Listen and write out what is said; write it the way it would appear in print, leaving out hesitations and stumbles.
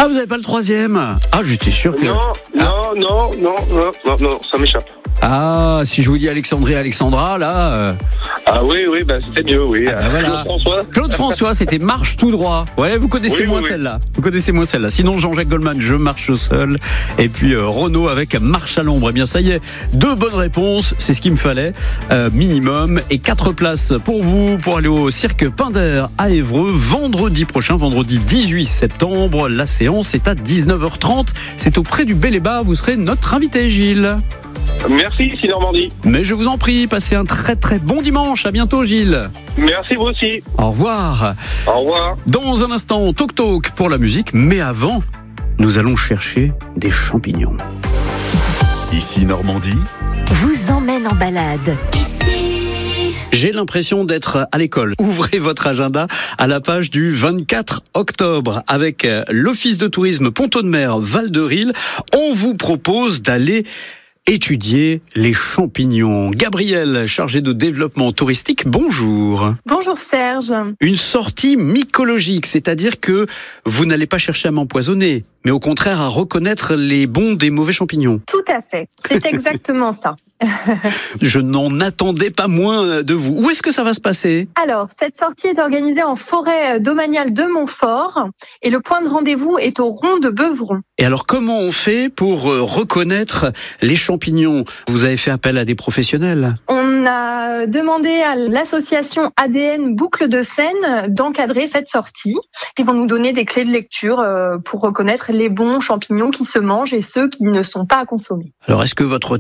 Ah, vous n'avez pas le troisième? Ah, j'étais sûr que... Non, ça m'échappe. Ah, si je vous dis Alexandrie, Alexandra, là... Ah oui, c'était mieux, oui. Voilà. Claude-François. Claude François, c'était Marche tout droit. Ouais, vous connaissez moins celle-là. Vous connaissez moins celle-là. Sinon, Jean-Jacques Goldman, Je marche seul. Et puis Renaud avec Marche à l'ombre. Eh bien, ça y est, 2 bonnes réponses. C'est ce qu'il me fallait. Minimum. Et 4 places pour vous, pour aller au Cirque Pinder à Évreux, vendredi prochain, vendredi 18 septembre. La séance est à 19h30. C'est auprès du Bel-et-Bas. Vous serez notre invité, Gilles. Merci, ici Normandie. Mais je vous en prie, passez un très très bon dimanche. À bientôt, Gilles. Merci, vous aussi. Au revoir. Au revoir. Dans un instant, Toc Toc pour la musique. Mais avant, nous allons chercher des champignons. Ici Normandie. Vous emmène en balade. J'ai l'impression d'être à l'école. Ouvrez votre agenda à la page du 24 octobre avec l'Office de tourisme Ponto-de-Mer Val-de-Ril. On vous propose d'aller étudier les champignons. Gabrielle, chargée de développement touristique, bonjour. Bonjour Serge. Une sortie mycologique, c'est-à-dire que vous n'allez pas chercher à m'empoisonner, mais au contraire à reconnaître les bons des mauvais champignons. Tout à fait, c'est exactement ça. Je n'en attendais pas moins de vous. Où est-ce que ça va se passer ? Alors, cette sortie est organisée en forêt domaniale de Montfort et le point de rendez-vous est au rond de Beuvron. Et alors, comment on fait pour reconnaître les champignons ? Vous avez fait appel à des professionnels ? On a demandé à l'association ADN Boucle de Seine d'encadrer cette sortie. Ils vont nous donner des clés de lecture pour reconnaître les bons champignons qui se mangent et ceux qui ne sont pas à consommer. Alors, est-ce que votre